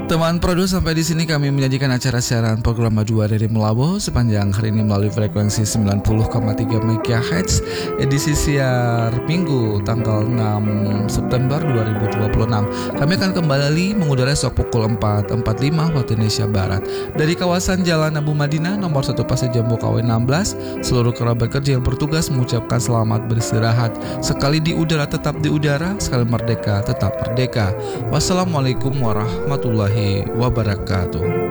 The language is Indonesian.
Teman Prodo, sampai di sini kami menyajikan acara siaran program Madua dari Melabu sepanjang hari ini melalui frekuensi 90,3 MHz edisi siar Minggu tanggal 6 September 2026. Kami akan kembali mengudara esok pukul 4.45 waktu Indonesia Barat dari kawasan Jalan Abu Madinah nomor 1 Pasir Jambu KW 16. Seluruh kerabat kerja yang bertugas mengucapkan selamat beristirahat. Sekali di udara tetap di udara, sekali merdeka tetap merdeka. Wassalamualaikum warahmatullahi wabarakatuh.